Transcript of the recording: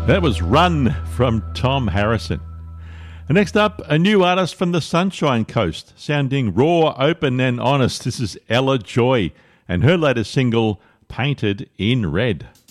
That was Run from Tom Harrison. And next up, a new artist from the Sunshine Coast, sounding raw, open and honest. This is Ella Joy and her latest single, Painted in Red.